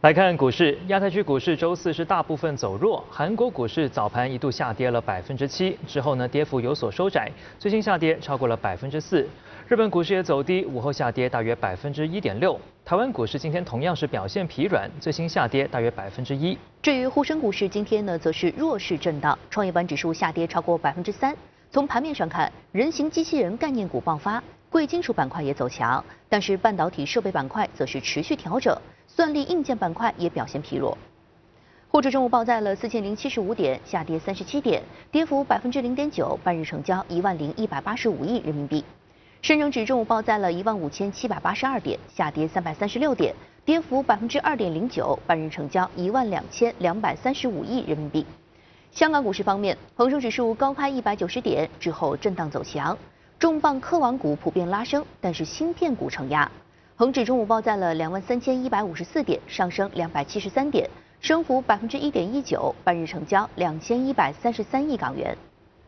来看股市，亚太区股市周四是大部分走弱，韩国股市早盘一度下跌了7%，之后呢跌幅有所收窄，最新下跌超过了4%。日本股市也走低，午后下跌大约1.6%。台湾股市今天同样是表现疲软，最新下跌大约1%。 至于沪深股市今天呢，则是弱势震荡，创业板指数下跌超过3%。从盘面上看，人形机器人概念股爆发，贵金属板块也走强，但是半导体设备板块则是持续调整。算力硬件板块也表现疲弱，沪指中午报在了4075点，下跌37点，跌幅0.9%，半日成交10185亿人民币。深成指中午报在了15782点，下跌336点，跌幅2.09%，半日成交12235亿人民币。香港股市方面，恒生指数高开190点之后震荡走强，重磅科网股普遍拉升，但是芯片股承压。恒指中午报在了23154点，上升273点，升幅1.19%，半日成交2133亿港元。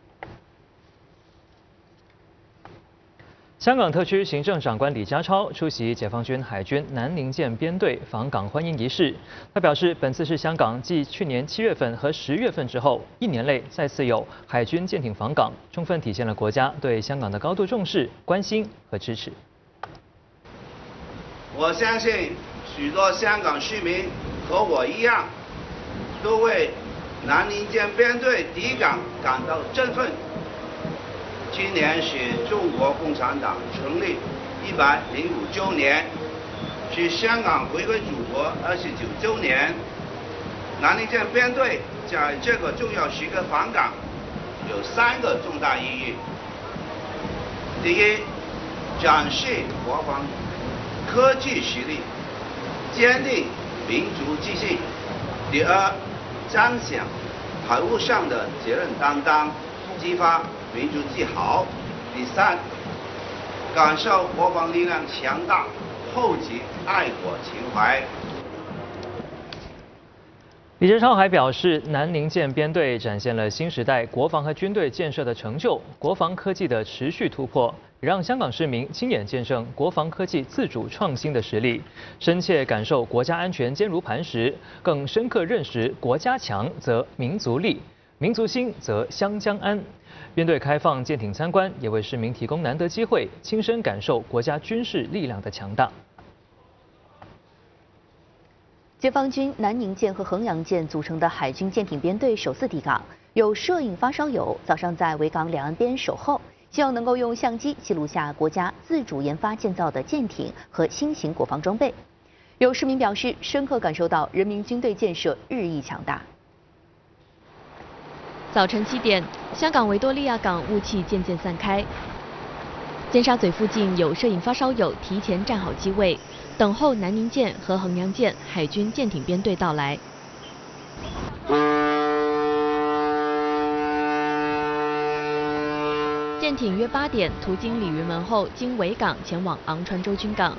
香港特区行政长官李家超出席解放军海军南宁舰编队访港欢迎仪式。他表示，本次是香港继去年7月份和10月份之后，1年内再次有海军舰艇访港，充分体现了国家对香港的高度重视、关心和支持。 我相信许多香港市民和我一样，都为南宁舰编队抵港感到振奋。今年是中国共产党成立105周年，是香港回归祖国29周年。南宁舰编队在这个重要时刻访港，有3个重大意义。第一，展示国防科技实力，坚定民族自信；第二，彰显海务上的责任担当，激发民族自豪；第三，感受国防力量强大，厚积爱国情怀。 李家超还表示，南宁舰编队展现了新时代国防和军队建设的成就，国防科技的持续突破，也让香港市民亲眼见证国防科技自主创新的实力，深切感受国家安全坚如磐石，更深刻认识国家强则民族利，民族兴则湘江安。编队开放舰艇参观，也为市民提供难得机会，亲身感受国家军事力量的强大。 解放军南宁舰和衡阳舰组成的海军舰艇编队首次抵港，有摄影发烧友早上在维港两岸边守候，希望能够用相机记录下国家自主研发建造的舰艇和新型国防装备。有市民表示，深刻感受到人民军队建设日益强大。 早晨7点，香港维多利亚港雾气渐渐散开，尖沙咀附近有摄影发烧友提前站好机位，等候南宁舰和衡阳舰海军舰艇编队到来。舰艇约8点途经鲤鱼门后，经维港前往昂船洲军港。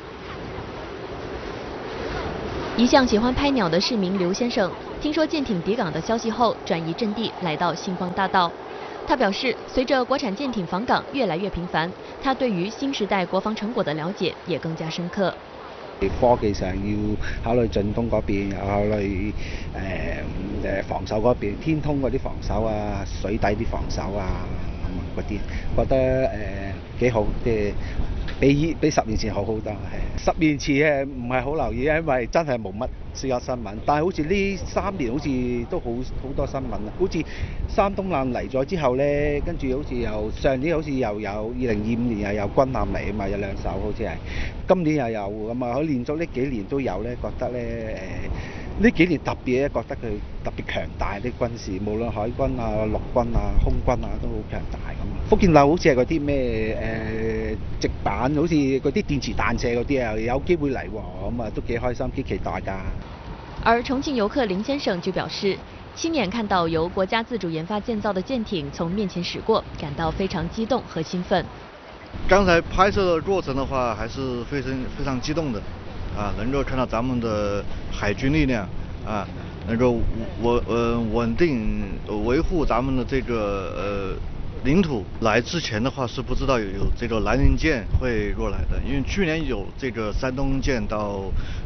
一向喜欢拍鸟的市民刘先生，听说舰艇抵港的消息后，转移阵地来到星光大道。他表示，随着国产舰艇访港越来越频繁，他对于新时代国防成果的了解也更加深刻。 科技上要考慮進攻嗰邊，又考慮防守嗰邊，天空嗰啲防守啊，水底啲防守啊嗰啲，覺得幾好，即係比10年前好好多。係10年前唔係好留意，因為真係冇乜私家新聞。但係好似呢3年好似都好多新聞啊，好似山東艦嚟咗之後咧，跟住好似又上年好似又有2025年又有軍艦嚟啊嘛，有2艘好似係，今年又有咁啊，佢連續呢幾年都有咧，覺得咧呢幾年特別咧，覺得佢特別強大啲軍事，無論海軍啊、陸軍啊、空軍啊都好強大咁。福建樓好似係嗰啲咩直板，好似嗰啲電磁彈射嗰啲啊，有機會嚟喎，咁啊都幾開心、幾期待㗎。 而重庆游客林先生就表示，亲眼看到由国家自主研发建造的舰艇从面前驶过，感到非常激动和兴奋。 刚才拍摄的过程的话，还是非常激动的，能够看到咱们的海军力量能够稳定维护咱们的这个领土。来之前的话是不知道有这个南宁舰会过来的，因为去年有这个山东舰到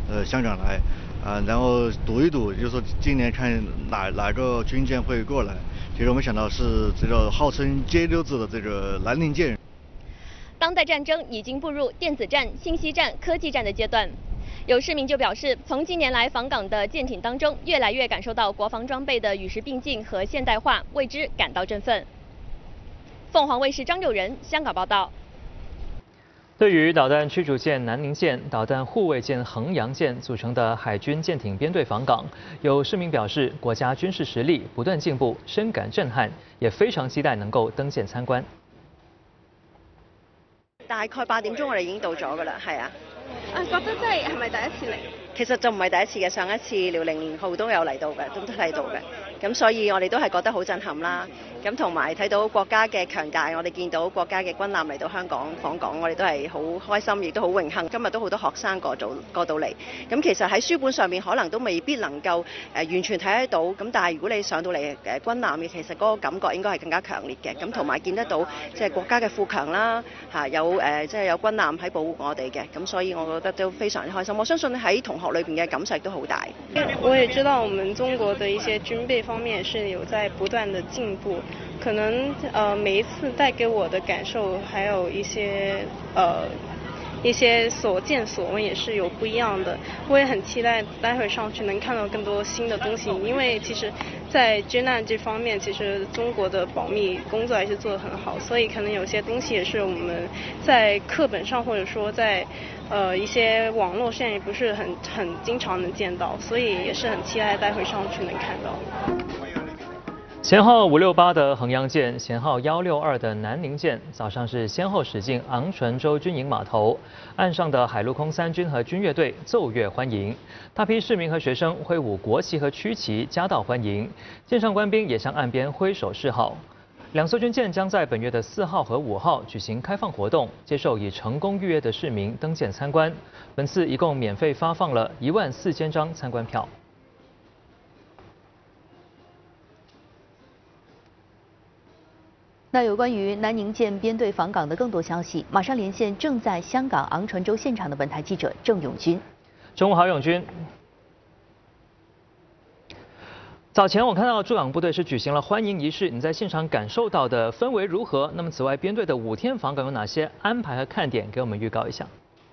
香港来，然后赌一赌，就是说今年看哪个军舰会过来。其实我们想到是这个号称街溜子的这个南宁舰。 当代战争已经步入电子战、信息战、科技战的阶段。有市民就表示，从近年来访港的舰艇当中，越来越感受到国防装备的与时并进和现代化，为之感到振奋。凤凰卫视张友仁香港报道。 对于导弹驱逐舰南宁舰、导弹护卫舰衡阳舰组成的海军舰艇编队访港，有市民表示，国家军事实力不断进步，深感震撼，也非常期待能夠登艦參觀。 大概8點鐘我哋已經到咗㗎啦，係啊。 覺得真係咪第一次嚟？ 其實就唔係第一次嘅，上一次遼寧年號都有嚟到嘅，都睇到嘅。咁所以我哋都係覺得好震撼啦。咁同埋睇到國家嘅強大，我哋見到國家嘅軍艦嚟到香港訪港，我哋都係好開心，亦都好榮幸。今日都好多學生過到嚟。咁其實喺書本上面可能都未必能夠完全睇得到，咁但係如果你上到嚟軍艦嘅，其實嗰個感覺應該係更加強烈嘅。咁同埋見得到即係國家嘅富強啦，有即係有軍艦喺保護我哋嘅。咁所以我覺得都非常開心。我相信喺同學裏邊嘅感受都好大。 我也知道我們中國的一些軍備方面是有在不斷的進步，可能每一次帶給我的感受，還有一些所見所聞也是有不一樣的。我也很期待待會上去能看到更多新的東西，因為其實在軍艦這方面，其實中國的保密工作還是做得很好，所以可能有些東西也是我們在課本上或者說在一些網絡上也不是很經常能見到，所以也是很期待待會上去能看到。 舷號568的衡陽艦、舷號162的南寧艦早上是先後駛進昂船洲軍營碼頭，岸上的海陸空三軍和軍樂隊奏樂歡迎，大批市民和學生揮舞國旗和區旗夾道歡迎，艦上官兵也向岸邊揮手示好。兩艘軍艦將在本月的4號和5號舉行開放活動，接受已成功預約的市民登艦參觀。本次一共免費發放了14000張參觀票。 那有關於南寧艦編隊訪港的更多消息，馬上連線正在香港昂船洲現場的本台記者鄭永軍。 中午好，永軍。早前我看到駐港部隊是舉行了歡迎儀式，你在現場感受到的氛圍如何？那麼此外，編隊的5天訪港有哪些安排和看點？給我們預告一下。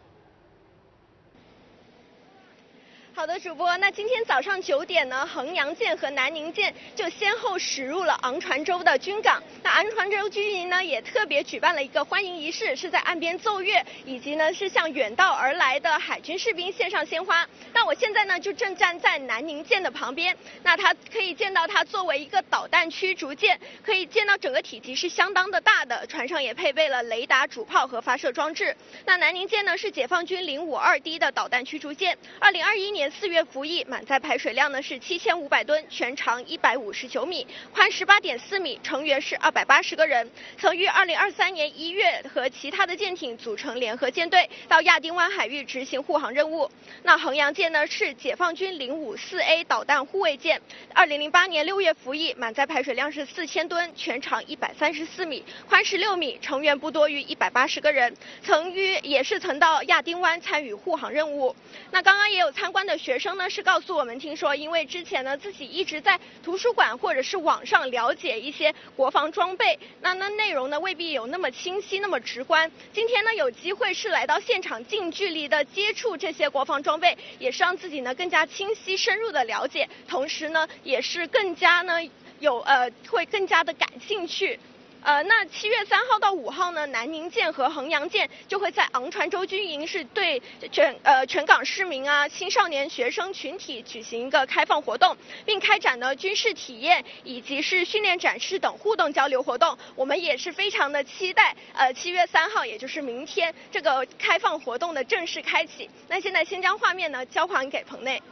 好的，主播。那今天早上9點呢，衡陽艦和南寧艦就先後駛入了昂船洲的軍港。那昂船洲軍營呢，也特別舉辦了一個歡迎儀式，是在岸邊奏樂，以及呢是向遠道而來的海軍士兵獻上鮮花。那我現在呢就正站在南寧艦的旁邊，那它可以見到它作為一個導彈驅逐艦，可以見到整個體積是相當的大的，船上也配備了雷達、主炮和發射裝置。那南寧艦呢是解放軍052D 的導彈驅逐艦，2021年4月服役，滿載排水量呢是7500噸，全長159米，寬18.4米，成員是280個人。曾於2023年1月和其他的艦艇組成聯合艦隊，到亞丁灣海域執行護航任務。那衡陽艦呢是解放軍054A 導彈護衛艦，2008年6月服役，滿載排水量是4000噸，全長134米，寬16米，成員不多於180個人。也是曾到亞丁灣參與護航任務。那剛剛也有參觀的學生呢是告訴我們，聽說因為之前呢自己一直在圖書館或者是網上了解一些國防裝備，那內容呢未必有那麼清晰那麼直觀。今天呢有機會是來到現場近距離的接觸這些國防裝備，也是讓自己呢更加清晰深入的了解，同時呢也是更加呢會更加的感興趣。那7月3號到5號呢，南寧艦和衡陽艦就會在昂船洲軍營是對全港市民啊、青少年學生群體舉行一個開放活動，並開展呢軍事體驗以及是訓練展示等互動交流活動。我們也是非常的期待7月3號，也就是明天這個開放活動的正式開啟。那現在先將畫面呢交還給棚內。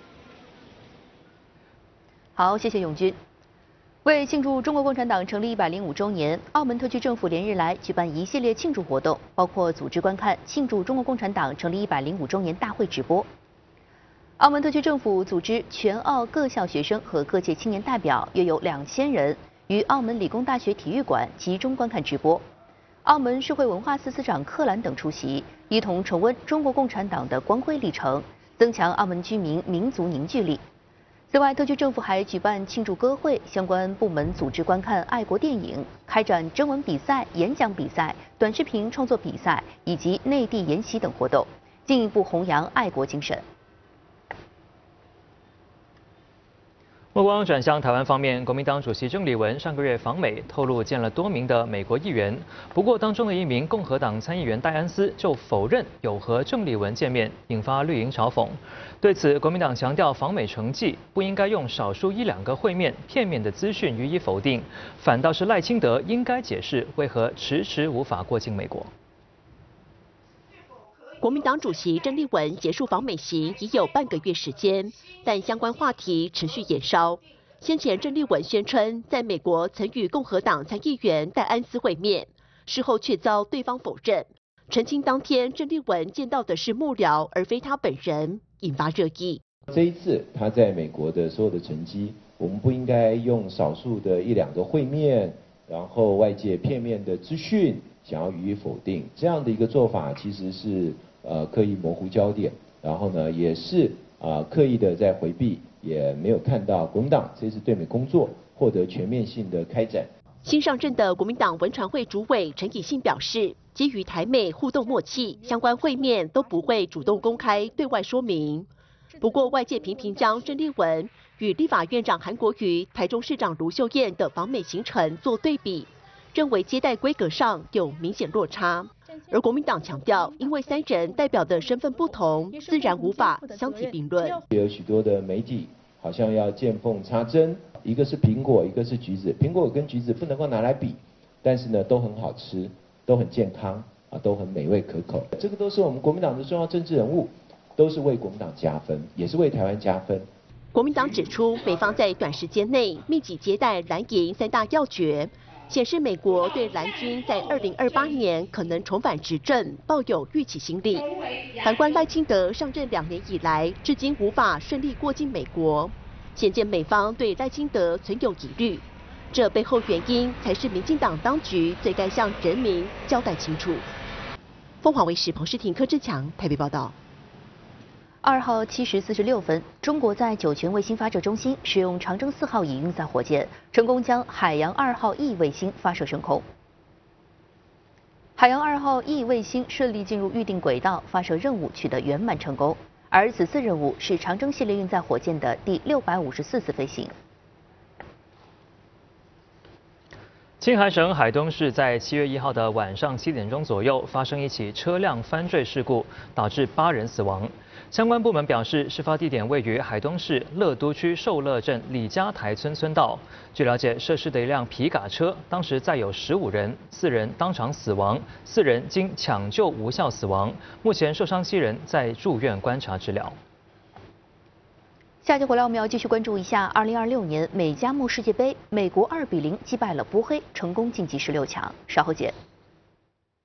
好，謝謝永軍。為慶祝中國共產黨成立105週年，澳門特區政府連日來舉辦一系列慶祝活動，包括組織觀看慶祝中國共產黨成立105週年大會直播。澳門特區政府組織全澳各校學生和各界青年代表約有2000人，於澳門理工大學體育館集中觀看直播。澳門社會文化司司長克蘭等出席，一同重溫中國共產黨的光輝歷程， 增强澳门居民民族凝聚力。此外，特区政府还举办庆祝歌会，相关部门组织观看爱国电影，开展征文比赛、演讲比赛、短视频创作比赛以及内地研习等活动，进一步弘扬爱国精神。 目光转向台湾方面，国民党主席郑丽文上个月访美，透露见了多名的美国议员。不过，当中的一名共和党参议员戴安斯就否认有和郑丽文见面，引发绿营嘲讽。对此，国民党强调访美成绩不应该用少数1-2个会面片面的资讯予以否定，反倒是赖清德应该解释为何迟迟无法过境美国。 国民党主席郑丽文结束访美行已有半个月时间，但相关话题持续延烧。先前郑丽文宣称在美国曾与共和党参议员戴安斯会面，事后却遭对方否认，澄清当天郑丽文见到的是幕僚而非他本人，引发热议。 这一次他在美国的所有的成绩，我们不应该用少数的1-2个会面，然后外界片面的资讯想要予以否定，这样的一个做法其实是刻意模糊焦点，然后呢也是刻意的在回避，也没有看到国民党这次对美工作获得全面性的开展。 新上任的国民党文传会主委陈以信表示，基于台美互动默契，相关会面都不会主动公开对外说明。不过外界频频将郑丽文与立法院长韩国瑜、台中市长卢秀燕的访美行程做对比，认为接待规格上有明显落差。而国民党强调，因为3人代表的身份不同，自然无法相提并论。 有许多的媒体好像要见缝插针，一个是苹果，一个是橘子，苹果跟橘子不能够拿来比，但是呢都很好吃，都很健康都很美味可口。这个都是我们国民党的重要政治人物，都是为国民党加分，也是为台湾加分。 国民党指出，美方在短时间内密集接待蓝营3大要诀，显示美国对蓝军在2028年可能重返执政抱有预期心理。反观赖清德上任2年以来，至今无法顺利过境美国，显见美方对赖清德存有疑虑。这背后原因才是民进党当局最该向人民交代清楚。凤凰卫视彭诗婷、柯志强台北报道。 2号7时46分，中国在酒泉卫星发射中心使用长征4号乙运载火箭，成功将海洋2号 E 卫星发射升空。海洋2号 E 卫星顺利进入预定轨道，发射任务取得圆满成功。而此次任务是长征系列运载火箭的第654次飞行。 青海省海东市在7月1号的晚上7点钟左右发生一起车辆翻坠事故，导致8人死亡。相关部门表示，事发地点位于海东市乐都区寿乐镇李家台村村道。据了解，涉事的一辆皮卡车当时载有15人，4人当场死亡，4人经抢救无效死亡。目前受伤7人在住院观察治疗。 下节回来，我们要继续关注一下2026年美加墨世界杯，美国2-0击败了波黑，成功晋级16强。稍后见。